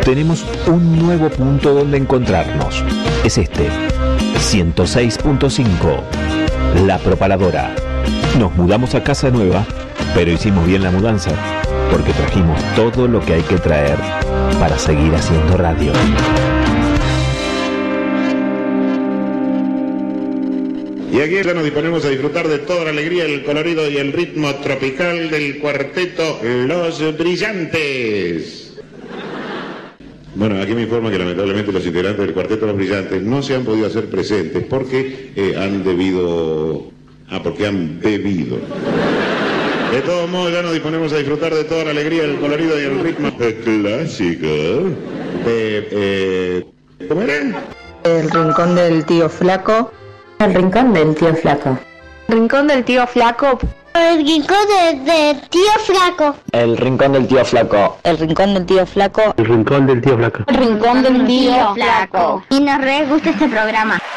tenemos un nuevo punto donde encontrarnos. Es este, 106.5, La Propaladora. Nos mudamos a casa nueva, pero hicimos bien la mudanza, porque trajimos todo lo que hay que traer para seguir haciendo radio. Y aquí ya nos disponemos a disfrutar de toda la alegría, el colorido y el ritmo tropical del cuarteto Los Brillantes. Bueno, aquí me informan que lamentablemente los integrantes del cuarteto Los Brillantes no se han podido hacer presentes porque han bebido. De todos modos, ya nos disponemos a disfrutar de toda la alegría, el colorido y el ritmo clásico. ¿Cómo era? El rincón del tío flaco. El rincón del tío flaco. Rincón del tío flaco. El rincón del tío flaco. El rincón del tío flaco. El rincón del tío flaco. El rincón del tío flaco. El rincón del tío flaco. Y nos re gusta este programa.